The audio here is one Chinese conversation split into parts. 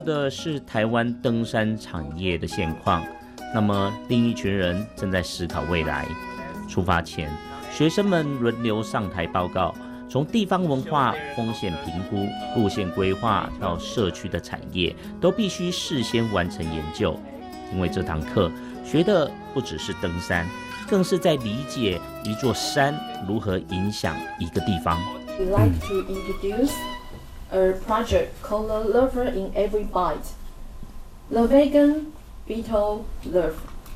的是台湾登山产业的现况，那么另一群人正在思考未来。出发前，学生们轮流上台报告，从地方文化、风险评估、路线规划到社区的产业，都必须事先完成研究。因为这堂课学的不只是登山，更是在理解一座山如何影响一个地方。 We like to introduce a project called The Lover in Every Bite. The vegan beetle love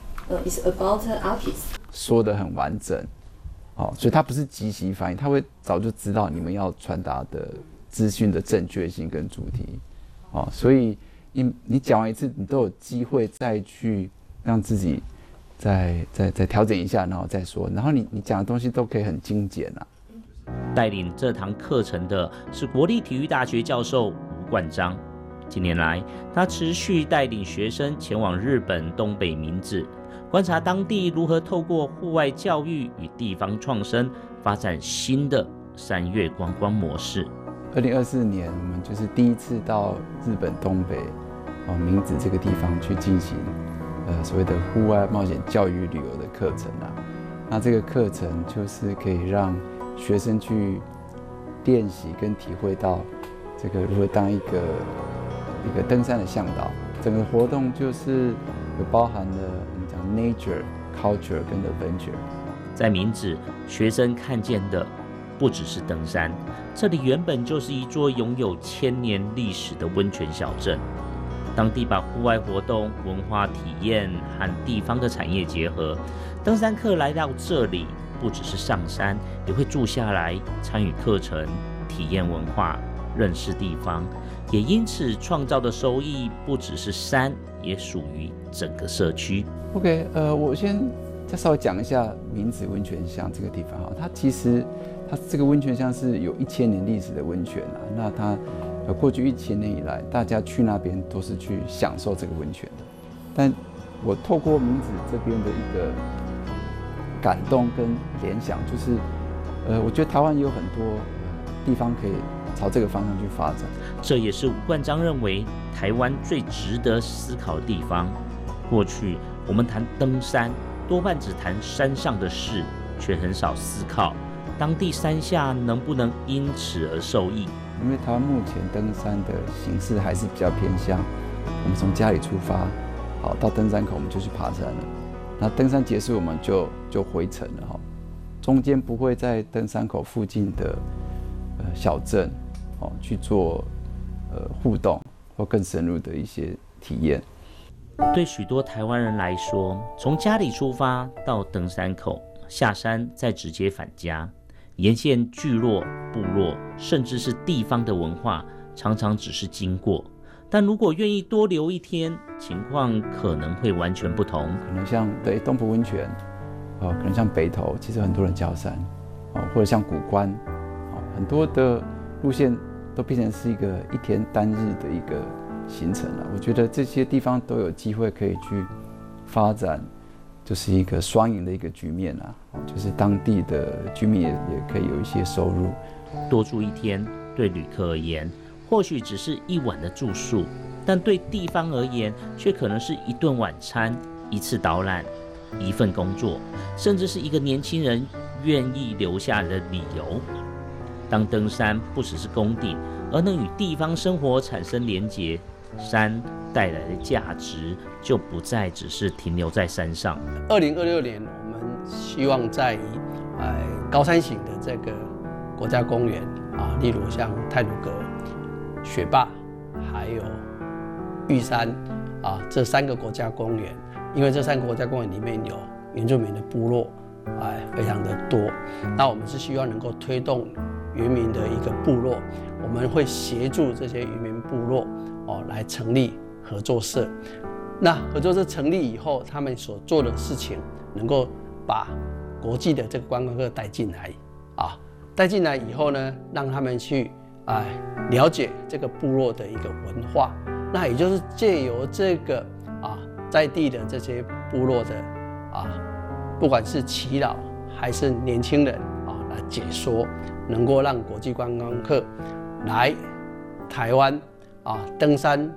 is about artists. 说得很完整，所以它不是即席反应，它会早就知道你们要传达的资讯的正确性跟主题，所以你讲完一次，你都有机会再去让自己再调整一下，然后再说，然后你讲的东西都可以很精简啊。 带领这堂课程的是国立体育大学教授吴冠章。近年来，他持续带领学生前往日本东北明子，观察当地如何透过户外教育与地方创生，发展新的山岳观光模式。 2024年，我们就是第一次到日本东北明子这个地方去进行所谓的户外冒险教育旅游的课程啊。那这个课程就是可以让学生去练习跟体会到这个如何当一个登山的向导。整个活动就是有包含了我们讲 nature、culture 跟 adventure。 在明子，学生看见的不只是登山，这里原本就是一座拥有1000年历史的温泉小镇。当地把户外活动、文化体验和地方的产业结合，登山客来到这里，不只是上山，也会住下来，参与课程，体验文化，认识地方。也因此创造的收益不只是山，也属于整个社区。 OK， 我先再稍微讲一下明子温泉乡这个地方哈，它其实这个温泉乡是有1000年历史的温泉啊。那它过去1000年以来，大家去那边都是去享受这个温泉的。但我透过明子这边的一个感动跟联想，就是我觉得台湾也有很多地方可以朝这个方向去发展。 这也是吴冠章认为台湾最值得思考的地方。过去我们谈登山，多半只谈山上的事，却很少思考当地山下能不能因此而受益。 因为台湾目前登山的形式还是比较偏向我们从家里出发，好到登山口我们就去爬山了，那登山结束我们就回程了哈，中间不会在登山口附近的小镇去做互动或更深入的一些体验。 对许多台湾人来说，从家里出发到登山口，下山再直接返家，沿线聚落、部落，甚至是地方的文化，常常只是经过。但如果愿意多留一天，情况可能会完全不同。 可能像东埔温泉，可能像北投，其实很多人郊山，或者像古关，很多的路线都变成是一天单日的一个行程了。我觉得这些地方都有机会可以去发展，就是一个双赢的一个局面啊，就是当地的居民也可以有一些收入。 多住一天，对旅客而言，或许只是一晚的住宿，但对地方而言，却可能是一顿晚餐、一次导览、一份工作，甚至是一个年轻人愿意留下来的理由。当登山不只是攻顶，而能与地方生活产生连结，山带来的价值就不再只是停留在山上。 2026年，我们希望在高山型的这个国家公园啊，例如像太鲁阁、雪霸，还有玉山啊，这3个国家公园，因为这3个国家公园里面有原住民的部落，非常的多。那我们是希望能够推动原民的一个部落，我们会协助这些原民部落来成立合作社。那合作社成立以后，他们所做的事情能够把国际的这个观光客带进来啊，带进来以后呢，让他们去了解这个部落的一个文化。那也就是借由这个在地的这些部落的不管是耆老还是年轻人来解说，能够让国际观光客来台湾登山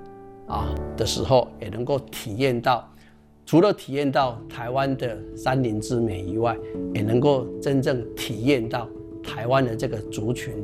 的时候，也能够体验到，除了体验到台湾的山林之美以外，也能够真正体验到台湾的这个族群